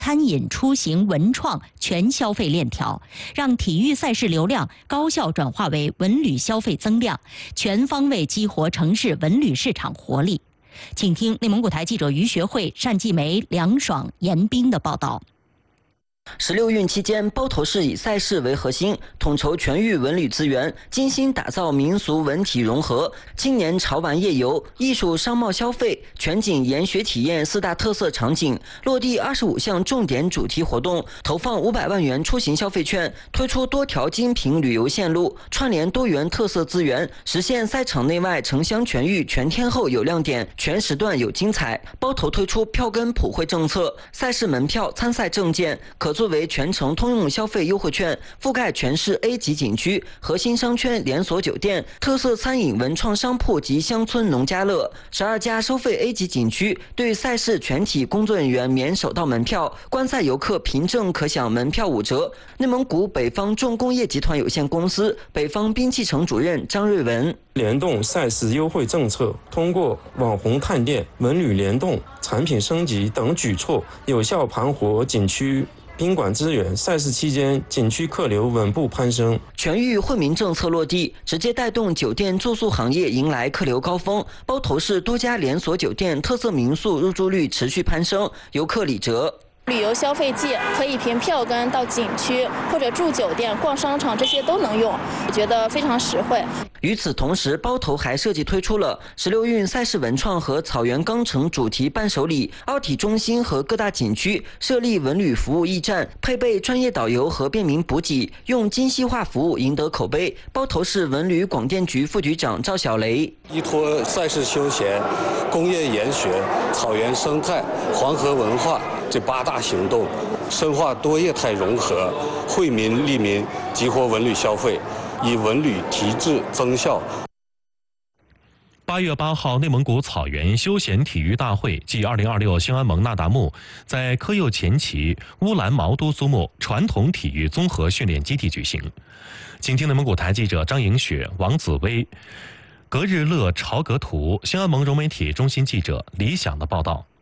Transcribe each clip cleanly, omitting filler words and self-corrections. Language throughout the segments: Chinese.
餐饮、出行、文创全消费链条，让体育赛事流量高效转化为文旅消费增量，全方位激活城市文旅市场活力。请听内蒙古台记者于学慧、单继梅、梁爽、严斌的报道。 16运期间，包头市以赛事为核心，统筹全域文旅资源，精心打造民俗文体融合、青年潮玩夜游、艺术商贸消费、全景研学体验4大特色场景，落地25项重点主题活动，投放500万元出行消费券，推出多条精品旅游线路，串联多元特色资源，实现赛场内外城乡全域全天候有亮点，全时段有精彩。包头推出票根普惠政策，赛事门票、参赛证件可作为全程通用消费优惠券，覆盖全市 A 级景区、核心商圈、连锁酒店、特色餐饮、文创商铺及乡村农家乐。12家收费 A 级景区对赛事全体工作人员免首道门票，观赛游客凭证可享门票5折。内蒙古北方重工业集团有限公司北方兵器城主任张瑞文： 联动赛事优惠政策，通过网红探店、文旅联动、产品升级等举措，有效盘活景区宾馆资源，赛事期间景区客流稳步攀升。 全域惠民政策落地，直接带动酒店住宿行业迎来客流高峰。包头市多家连锁酒店、特色民宿入住率持续攀升。游客李哲： 旅游消费季可以凭票根到景区或者住酒店、逛商场，这些都能用，我觉得非常实惠。 与此同时，包头还设计推出了16运赛事文创和草原钢城主题伴手礼，奥体中心和各大景区设立文旅服务驿站，配备专业导游和便民补给，用精细化服务赢得口碑。包头市文旅广电局副局长赵小雷： 依托赛事休闲、工业研学、草原生态、黄河文化这8大行动，深化多业态融合，惠民利民，激活文旅消费，以文旅提质增效。 8月8号，内蒙古草原休闲体育大会暨2026兴安盟那达慕在科右前旗乌兰毛都苏木传统体育综合训练基地举行。请听内蒙古台记者张颖雪、王子薇、格日乐、朝格图、兴安盟融媒体中心记者李想的报道。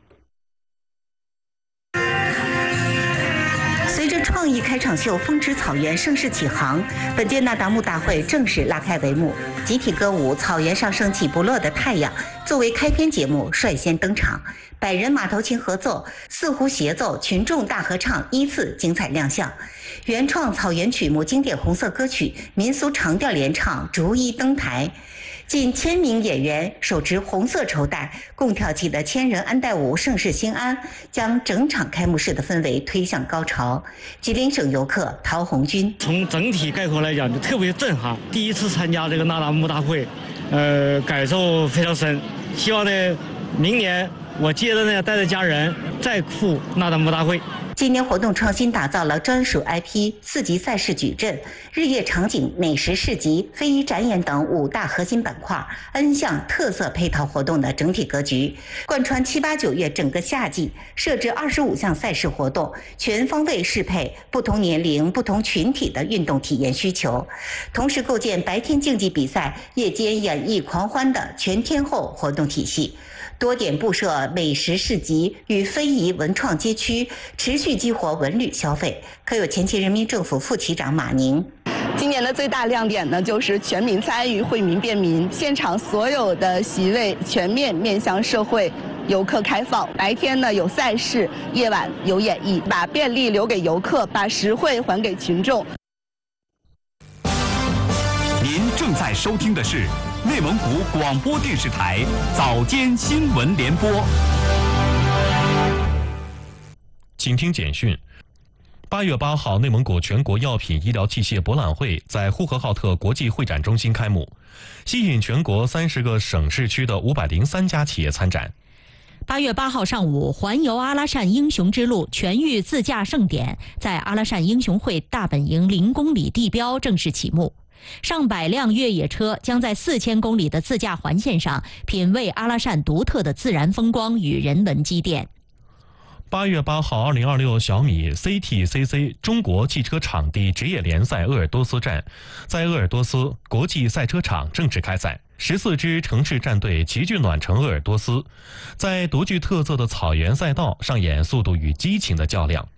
随着创意开场秀《风之草原》盛世启航，本届那达慕大会正式拉开帷幕。集体歌舞《草原上升起不落的太阳》作为开篇节目率先登场，百人马头琴合奏、四胡协奏、群众大合唱依次精彩亮相。原创草原曲目、经典红色歌曲、民俗长调联唱逐一登台。近1000名演员手持红色绸带，共跳起的千人安带舞盛世兴安，将整场开幕式的氛围推向高潮。吉林省游客陶红军： 从整体概括来讲，就特别震撼。第一次参加这个那达慕大会，感受非常深。希望呢，明年我接着呢带着家人再赴那达慕大会。 今年活动创新打造了专属 IP、4级赛事矩阵、日夜场景、美食市集、非遗展演等5大核心板块，N 项特色配套活动的整体格局，贯穿7、8、9月整个夏季，设置25项赛事活动，全方位适配不同年龄、不同群体的运动体验需求，同时构建白天竞技比赛、夜间演艺狂欢的全天候活动体系。多点布设美食市集与非遗文创街区，持续激活文旅消费。可有前期人民政府副旗长马宁： 今年的最大亮点呢，就是全民参与、惠民便民，现场所有的席位全面面向社会。游客开放，白天呢有赛事，夜晚有演艺，把便利留给游客，把实惠还给群众。 您正在收听的是内蒙古广播电视台早间新闻联播。 请听简讯。8月8号，内蒙古全国药品医疗器械博览会在呼和浩特国际会展中心开幕，吸引全国30个省市区的503家企业参展。 8月8号上午，环游阿拉善英雄之路全域自驾盛典在阿拉善英雄会大本营0公里地标正式启幕。上百辆越野车将在4000公里的自驾环线上品味阿拉善独特的自然风光与人文积淀。 8月8号，2026小米 CTCC 中国汽车场地职业联赛鄂尔多斯站在鄂尔多斯国际赛车场正式开赛。14支城市战队齐聚暖城鄂尔多斯，在独具特色的草原赛道上演速度与激情的较量。